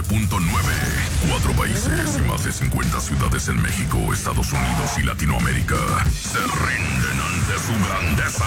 4 países y más de 50 ciudades en México, Estados Unidos y Latinoamérica se rinden ante su grandeza.